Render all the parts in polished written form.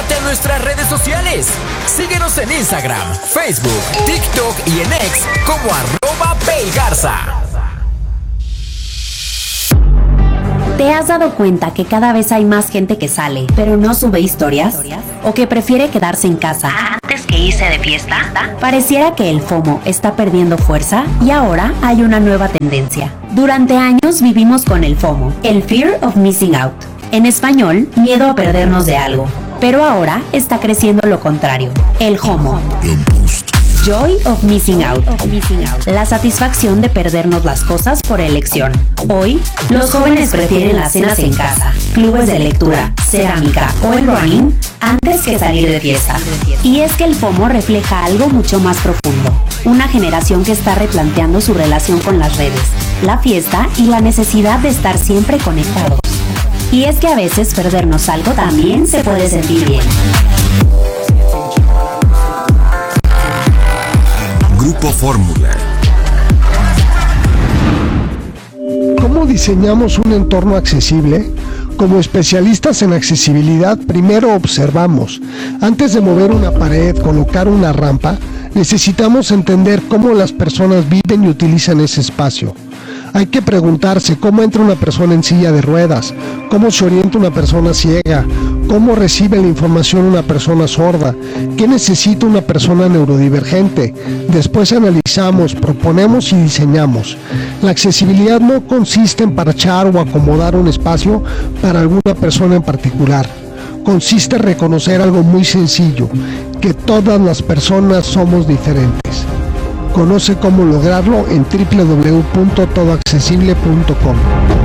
Únete a nuestras redes sociales. Síguenos en Instagram, Facebook, TikTok y en X como @PayGarza. ¿Te has dado cuenta que cada vez hay más gente que sale, pero no sube historias? ¿O que prefiere quedarse en casa antes que irse de fiesta? Pareciera que el FOMO está perdiendo fuerza y ahora hay una nueva tendencia. Durante años vivimos con el FOMO, el Fear of Missing Out. En español, miedo a perdernos de algo. Pero ahora está creciendo lo contrario, el JOMO. Joy of Missing Out. La satisfacción de perdernos las cosas por elección. Hoy, los jóvenes prefieren las cenas en casa, clubes de lectura, cerámica o el running antes que salir de fiesta. Y es que el FOMO refleja algo mucho más profundo. Una generación que está replanteando su relación con las redes, la fiesta y la necesidad de estar siempre conectados. Y es que a veces perdernos algo también se puede sentir bien. Grupo Fórmula. ¿Cómo diseñamos un entorno accesible? Como especialistas en accesibilidad, primero observamos. Antes de mover una pared, colocar una rampa, necesitamos entender cómo las personas viven y utilizan ese espacio. Hay que preguntarse cómo entra una persona en silla de ruedas, cómo se orienta una persona ciega, cómo recibe la información una persona sorda, qué necesita una persona neurodivergente. Después analizamos, proponemos y diseñamos. La accesibilidad no consiste en parchar o acomodar un espacio para alguna persona en particular. Consiste en reconocer algo muy sencillo, que todas las personas somos diferentes. Conoce cómo lograrlo en www.todoaccesible.com.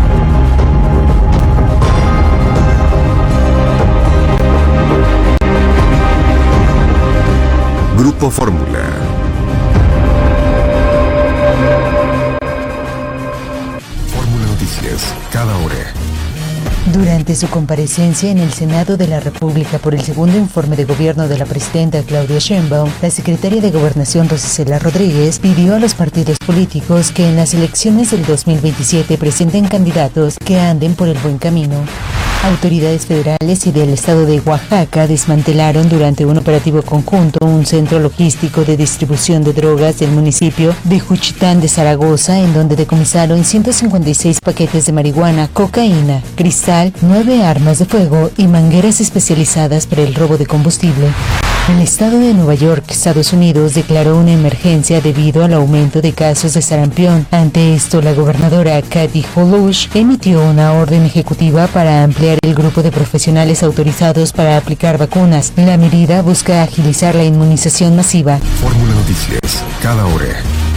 Grupo Fórmula. Fórmula Noticias, cada hora. Durante su comparecencia en el Senado de la República por el segundo informe de gobierno de la presidenta Claudia Sheinbaum, la secretaria de Gobernación Rosicela Rodríguez pidió a los partidos políticos que en las elecciones del 2027 presenten candidatos que anden por el buen camino. Autoridades federales y del estado de Oaxaca desmantelaron durante un operativo conjunto un centro logístico de distribución de drogas del municipio de Juchitán de Zaragoza, en donde decomisaron 156 paquetes de marihuana, cocaína, cristal, 9 armas de fuego y mangueras especializadas para el robo de combustible. El estado de Nueva York, Estados Unidos, declaró una emergencia debido al aumento de casos de sarampión. Ante esto, la gobernadora Kathy Hochul emitió una orden ejecutiva para ampliar el grupo de profesionales autorizados para aplicar vacunas. La medida busca agilizar la inmunización masiva. Fórmula Noticias, cada hora.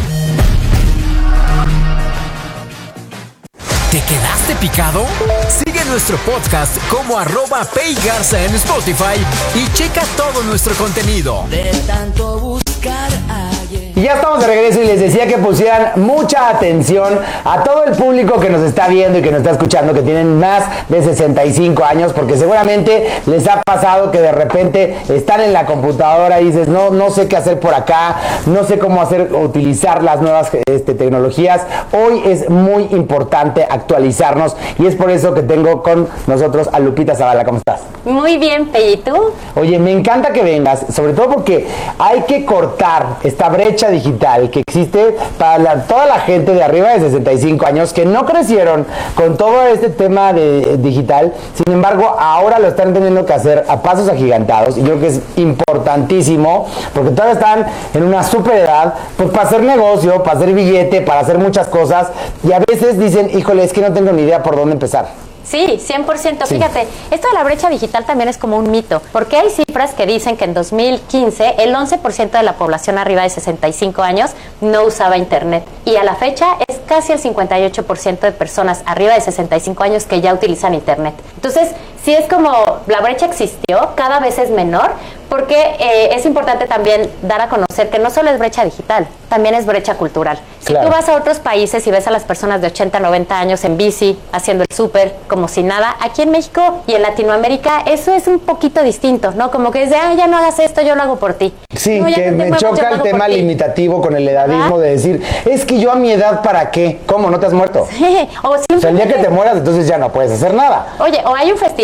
¿Te quedaste picado? Sigue nuestro podcast como @PayGarza en Spotify y checa todo nuestro contenido. De tanto buscar ayer. Y ya estamos de regreso y les decía que pusieran mucha atención a todo el público que nos está viendo y que nos está escuchando, que tienen más de 65 años, porque seguramente les ha pasado que de repente están en la computadora y dices, no sé qué hacer por acá, no sé cómo utilizar las nuevas tecnologías. Hoy es muy importante actualizarnos y es por eso que tengo con nosotros a Lupita Zavala. ¿Cómo estás? Muy bien, Pei, ¿y tú? Oye, me encanta que vengas, sobre todo porque hay que cortar esta brecha digital que existe para toda la gente de arriba de 65 años que no crecieron con todo este tema de digital. Sin embargo, ahora lo están teniendo que hacer a pasos agigantados y yo creo que es importantísimo porque todavía están en una super edad pues para hacer negocio, para hacer billete, para hacer muchas cosas y a veces dicen, híjole, es que no tengo ni idea por dónde empezar. Sí, 100%. Sí. Fíjate, esto de la brecha digital también es como un mito, porque hay cifras que dicen que en 2015 el 11% de la población arriba de 65 años no usaba internet y a la fecha es casi el 58% de personas arriba de 65 años que ya utilizan internet. Entonces, sí es como la brecha existió, cada vez es menor, porque es importante también dar a conocer que no solo es brecha digital, también es brecha cultural. Claro. Si tú vas a otros países y ves a las personas de 80, 90 años en bici, haciendo el súper, como si nada, aquí en México y en Latinoamérica eso es un poquito distinto, ¿no? Como que es de, ya no hagas esto, yo lo hago por ti. Sí, no, que me choca el tema limitativo con el edadismo de decir, es que yo a mi edad, ¿para qué? ¿Cómo? ¿No te has muerto? Sí, o sea, el día que te mueras, entonces ya no puedes hacer nada. Oye, o hay un festival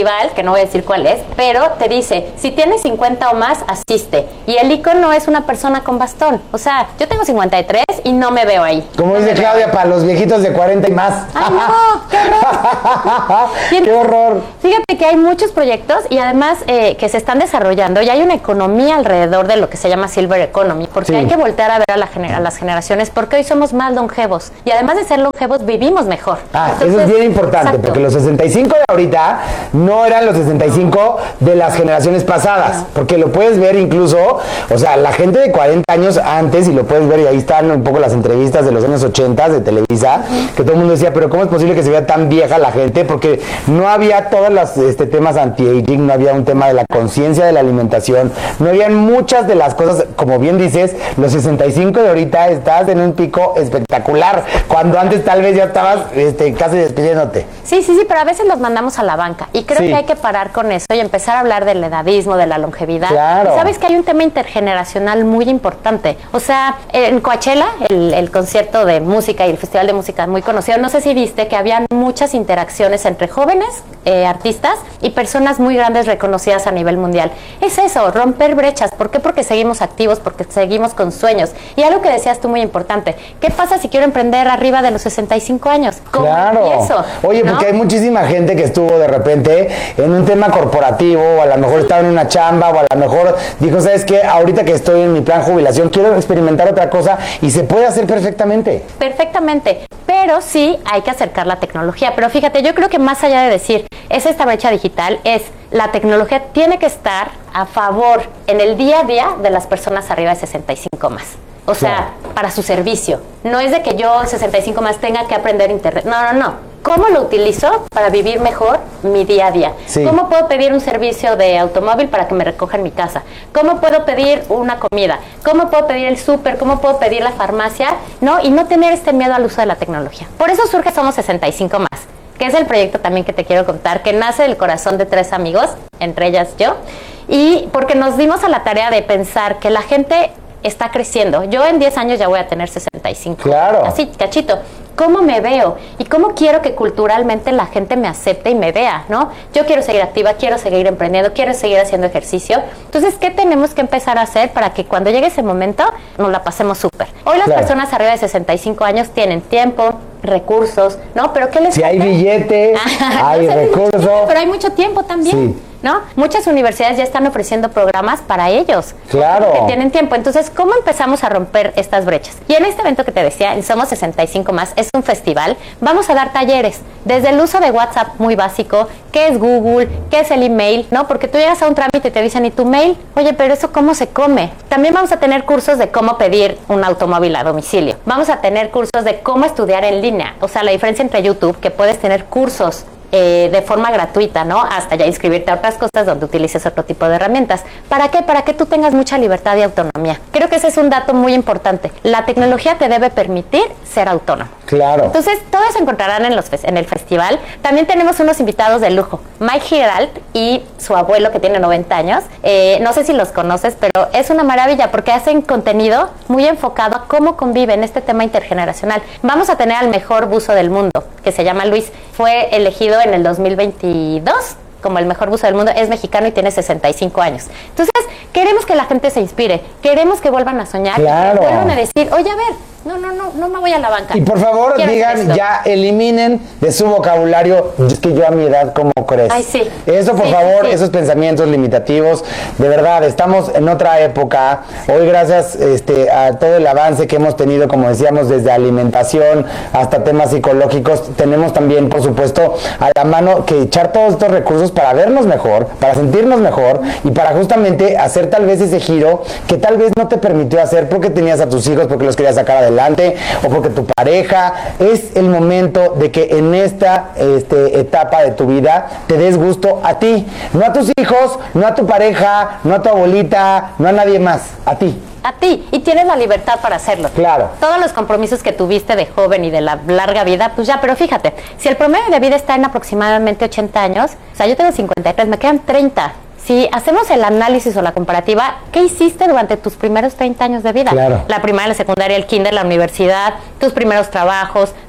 festival, que no voy a decir cuál es, pero te dice, si tienes 50 o más, asiste. Y el icono es una persona con bastón. O sea, yo tengo 53 y no me veo ahí. Como dice Claudia, para los viejitos de 40 y más. ¡Ay, no! ¡Qué horror! ¡Qué horror! Fíjate que hay muchos proyectos y además que se están desarrollando y hay una economía alrededor de lo que se llama Silver Economy, porque hay que voltear a ver a las generaciones, porque hoy somos más longevos y además de ser longevos vivimos mejor. Entonces, eso es bien importante, porque los 65 de ahorita no eran los 65 de las generaciones pasadas, porque lo puedes ver incluso, o sea, la gente de 40 años antes, y lo puedes ver, y ahí están un poco las entrevistas de los años 80 de Televisa, que todo el mundo decía, pero ¿cómo es posible que se vea tan vieja la gente? Porque no había todos los temas anti-aging, no había un tema de la conciencia de la alimentación, no habían muchas de las cosas, como bien dices, los 65 de ahorita estás en un pico espectacular, cuando antes tal vez ya estabas casi despidiéndote. Sí, pero a veces los mandamos a la banca y creo que hay que parar con eso y empezar a hablar del edadismo, de la longevidad. Claro. Y sabes que hay un tema intergeneracional muy importante. O sea, en Coachella, el concierto de música y el festival de música muy conocido, no sé si viste que habían muchas interacciones entre jóvenes artistas y personas muy grandes reconocidas a nivel mundial. Es eso, romper brechas. ¿Por qué? Porque seguimos activos, porque seguimos con sueños. Y algo que decías tú muy importante, ¿qué pasa si quiero emprender arriba de los 65 años? ¿Cómo empiezo? Oye, porque hay muchísima gente que estuvo de repente en un tema corporativo, o a lo mejor estaba en una chamba, o a lo mejor dijo, ¿sabes qué? Ahorita que estoy en mi plan jubilación, quiero experimentar otra cosa, y se puede hacer perfectamente. Perfectamente, pero sí hay que acercar la tecnología. Pero fíjate, yo creo que más allá de decir, es esta brecha digital, es la tecnología tiene que estar a favor en el día a día de las personas arriba de 65 más. O sea, para su servicio. No es de que yo 65 más tenga que aprender internet. No. ¿Cómo lo utilizo para vivir mejor mi día a día? Sí. ¿Cómo puedo pedir un servicio de automóvil para que me recoja en mi casa? ¿Cómo puedo pedir una comida? ¿Cómo puedo pedir el súper? ¿Cómo puedo pedir la farmacia? ¿No? Y no tener este miedo al uso de la tecnología. Por eso surge Somos 65 más, que es el proyecto también que te quiero contar, que nace del corazón de 3 amigos, entre ellas yo, y porque nos dimos a la tarea de pensar que la gente está creciendo. Yo en 10 años ya voy a tener 65. Claro. Así, cachito. ¿Cómo me veo? ¿Y cómo quiero que culturalmente la gente me acepte y me vea, ¿no? Yo quiero seguir activa, quiero seguir emprendiendo, quiero seguir haciendo ejercicio. Entonces, ¿qué tenemos que empezar a hacer para que cuando llegue ese momento nos la pasemos súper? Hoy las personas arriba de 65 años tienen tiempo, recursos, ¿no? Pero ¿qué les Si hay billete, hay recursos. Pero hay mucho tiempo también. Sí. ¿No? Muchas universidades ya están ofreciendo programas para ellos. Claro. Que tienen tiempo. Entonces, ¿cómo empezamos a romper estas brechas? Y en este evento que te decía, en Somos 65 más, es un festival, vamos a dar talleres, desde el uso de WhatsApp muy básico, qué es Google, qué es el email, ¿no? Porque tú llegas a un trámite y te dicen, ¿y tu mail? Oye, pero ¿eso cómo se come? También vamos a tener cursos de cómo pedir un automóvil a domicilio. Vamos a tener cursos de cómo estudiar en línea. O sea, la diferencia entre YouTube, que puedes tener cursos de forma gratuita, ¿no? Hasta ya inscribirte a otras cosas donde utilices otro tipo de herramientas. ¿Para qué? Para que tú tengas mucha libertad y autonomía. Creo que ese es un dato muy importante. La tecnología te debe permitir ser autónomo. Claro. Entonces, todos se encontrarán en el festival. También tenemos unos invitados de lujo. Mike Giralt y su abuelo, que tiene 90 años. No sé si los conoces, pero es una maravilla porque hacen contenido muy enfocado a cómo conviven este tema intergeneracional. Vamos a tener al mejor buzo del mundo, que se llama Luis. Fue elegido en el 2022 como el mejor buzo del mundo, es mexicano y tiene 65 años. Entonces, queremos que la gente se inspire, queremos que vuelvan a soñar, claro, que vuelvan a decir, oye, a ver, no me voy a la banca. Y por favor, digan, ya eliminen de su vocabulario, es que yo a mi edad, ¿cómo crees? Ay, sí. Eso, por favor, esos pensamientos limitativos, de verdad, estamos en otra época. Hoy, gracias a todo el avance que hemos tenido, como decíamos, desde alimentación hasta temas psicológicos, tenemos también, por supuesto, a la mano que echar todos estos recursos para vernos mejor, para sentirnos mejor y para justamente hacer tal vez ese giro que tal vez no te permitió hacer porque tenías a tus hijos, porque los querías sacar adelante, o porque tu pareja. Es el momento de que en esta etapa de tu vida te des gusto a ti, no a tus hijos, no a tu pareja, no a tu abuelita, no a nadie más, a ti. A ti, y tienes la libertad para hacerlo. Claro. Todos los compromisos que tuviste de joven y de la larga vida, pues ya, pero fíjate, si el promedio de vida está en aproximadamente 80 años, o sea, yo tengo 53, me quedan 30. Si hacemos el análisis o la comparativa, ¿qué hiciste durante tus primeros 30 años de vida? Claro. La primaria, la secundaria, el kinder, la universidad, tus primeros trabajos,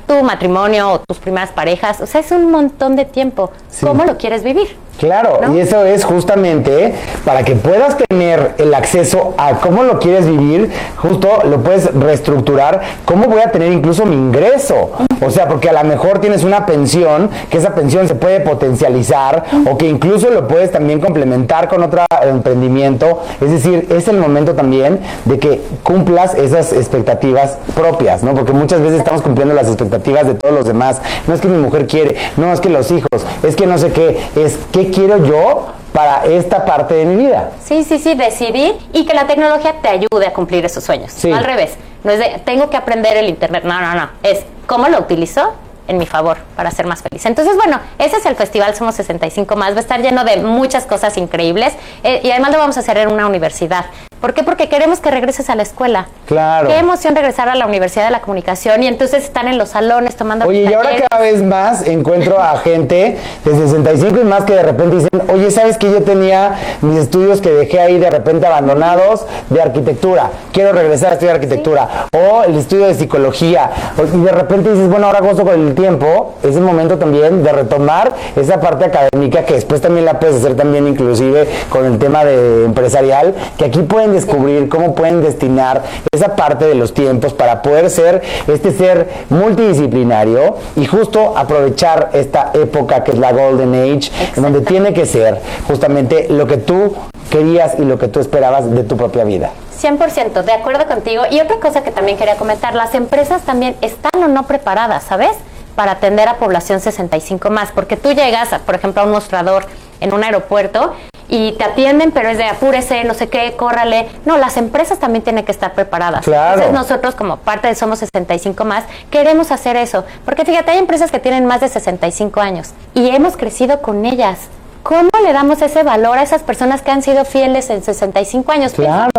tu matrimonio o tus primeras parejas. O sea, es un montón de tiempo. Sí. ¿Cómo lo quieres vivir? Claro, ¿no? Y eso es justamente para que puedas tener el acceso a cómo lo quieres vivir, justo lo puedes reestructurar, cómo voy a tener incluso mi ingreso. O sea, porque a lo mejor tienes una pensión, que esa pensión se puede potencializar o que incluso lo puedes también complementar con otro emprendimiento. Es decir, es el momento también de que cumplas esas expectativas propias, ¿no? Porque muchas veces estamos cumpliendo las expectativas de todos los demás. No es que mi mujer quiere, no es que los hijos, es que no sé qué, es qué quiero yo para esta parte de mi vida. Sí, decidir y que la tecnología te ayude a cumplir esos sueños. Sí. No al revés, no es de tengo que aprender el internet, no, es cómo lo utilizo en mi favor para ser más feliz. Entonces, bueno, ese es el festival Somos 65 Más, va a estar lleno de muchas cosas increíbles y además lo vamos a hacer en una universidad. ¿Por qué? Porque queremos que regreses a la escuela. Claro. Qué emoción regresar a la Universidad de la Comunicación y entonces están en los salones tomando Oye, y ahora cada vez más encuentro a gente de 65 y más que de repente dicen, oye, ¿sabes que yo tenía mis estudios que dejé ahí de repente abandonados de arquitectura? Quiero regresar a estudiar arquitectura. O el estudio de psicología. Y de repente dices, bueno, ahora gozo con el tiempo. Es el momento también de retomar esa parte académica que después también la puedes hacer también inclusive con el tema de empresarial, que aquí pueden descubrir cómo pueden destinar esa parte de los tiempos para poder ser este ser multidisciplinario y justo aprovechar esta época que es la Golden Age, en donde tiene que ser justamente lo que tú querías y lo que tú esperabas de tu propia vida. 100%, de acuerdo contigo. Y otra cosa que también quería comentar, las empresas también están o no preparadas, ¿sabes? Para atender a población 65 más, porque tú llegas, por ejemplo, a un mostrador en un aeropuerto y te atienden, pero es de apúrese, no sé qué, córrale. No, las empresas también tienen que estar preparadas. Claro. Entonces nosotros, como parte de Somos 65 Más, queremos hacer eso. Porque fíjate, hay empresas que tienen más de 65 años y hemos crecido con ellas. ¿Cómo le damos ese valor a esas personas que han sido fieles en 65 años? Claro.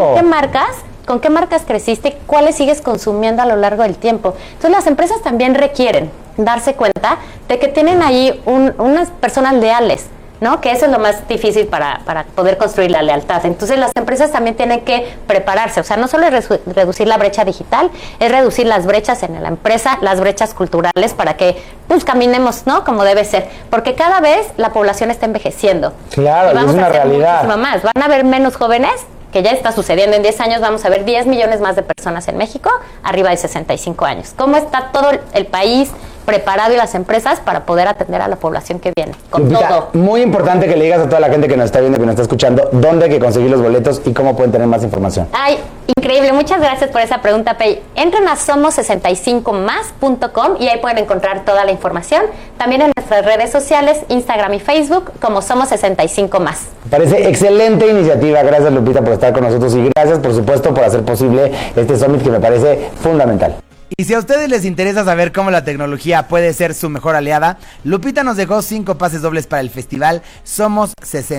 ¿Con qué marcas creciste? ¿Cuáles sigues consumiendo a lo largo del tiempo? Entonces las empresas también requieren darse cuenta de que tienen ahí unas personas leales, ¿no? Que eso es lo más difícil para poder construir la lealtad. Entonces las empresas también tienen que prepararse. O sea, no solo es reducir la brecha digital, es reducir las brechas en la empresa, las brechas culturales para que pues caminemos, ¿no? Como debe ser. Porque cada vez la población está envejeciendo. Claro, y vamos es una a hacer realidad. muchísimo más. Van a haber menos jóvenes, que ya está sucediendo. En 10 años vamos a ver 10 millones más de personas en México arriba de 65 años. ¿Cómo está todo el país preparado y las empresas para poder atender a la población que viene? Con Lupita, todo. muy importante que le digas a toda la gente que nos está viendo, que nos está escuchando, dónde hay que conseguir los boletos y cómo pueden tener más información. Ay, increíble. Muchas gracias por esa pregunta, Pei. Entren a somos65más.com y ahí pueden encontrar toda la información. También en nuestras redes sociales, Instagram y Facebook, como Somos 65 Más. Me parece excelente iniciativa. Gracias, Lupita, por estar con nosotros y gracias, por supuesto, por hacer posible este summit que me parece fundamental. Y si a ustedes les interesa saber cómo la tecnología puede ser su mejor aliada, Lupita nos dejó 5 pases dobles para el festival Somos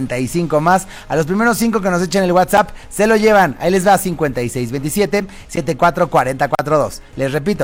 65 Más. A los primeros 5 que nos echen el WhatsApp se lo llevan. Ahí les va 5627-744042. Les repito,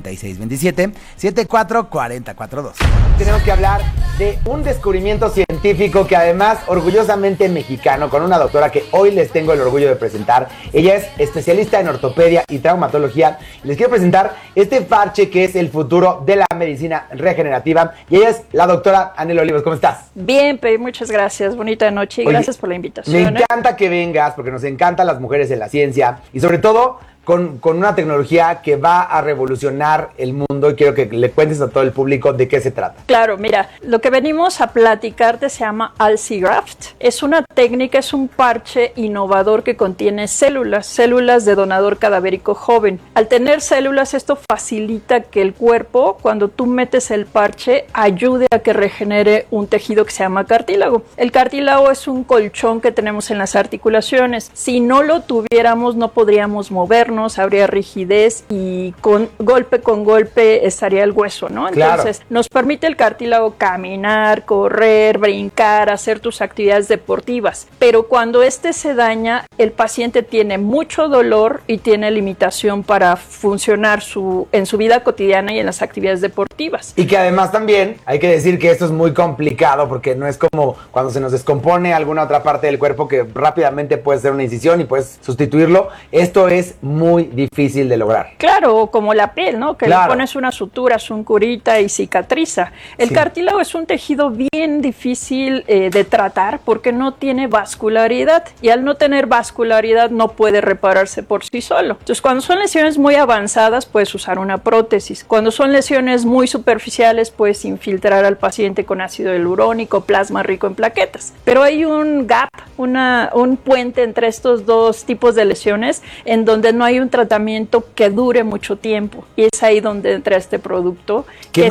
5627-744042. Tenemos que hablar de un descubrimiento científico que además orgullosamente mexicano, con una doctora que hoy les tengo el orgullo de presentar. Ella es especialista en ortopedia y traumatología. Les quiero presentar este parche que es el futuro de la medicina regenerativa. Y ella es la doctora Anel Olivos. ¿Cómo estás? Bien, Pei, muchas gracias. Bonita noche y Oye, gracias por la invitación. Me encanta que vengas porque nos encantan las mujeres en la ciencia y sobre todo con una tecnología que va a revolucionar el mundo y quiero que le cuentes a todo el público de qué se trata. Claro, mira, lo que venimos a platicarte se llama Allograft. Es una técnica, es un parche innovador que contiene células de donador cadavérico joven. Al tener células, esto facilita que el cuerpo, cuando tú metes el parche, ayude a que regenere un tejido que se llama cartílago. El cartílago es un colchón que tenemos en las articulaciones. Si no lo tuviéramos, no podríamos movernos, habría rigidez y con golpe estaría el hueso, ¿no? Entonces, claro, nos permite el cartílago caminar, correr, brincar, hacer tus actividades deportivas. Pero cuando este se daña, el paciente tiene mucho dolor y tiene limitación para funcionar en su vida cotidiana y en las actividades deportivas. Y que además también hay que decir que esto es muy complicado porque no es como cuando se nos descompone alguna otra parte del cuerpo que rápidamente puede ser una incisión y puedes sustituirlo. Esto es muy muy difícil de lograr. Claro, como la piel, ¿no? Que Claro. le pones una sutura, un curita y cicatriza. El Sí. cartílago es un tejido bien difícil de tratar porque no tiene vascularidad y al no tener vascularidad no puede repararse por sí solo. Entonces, cuando son lesiones muy avanzadas, puedes usar una prótesis. Cuando son lesiones muy superficiales, puedes infiltrar al paciente con ácido hialurónico, plasma rico en plaquetas. Pero hay un gap, un puente entre estos dos tipos de lesiones en donde no hay un tratamiento que dure mucho tiempo. Y es ahí donde entra este producto, que es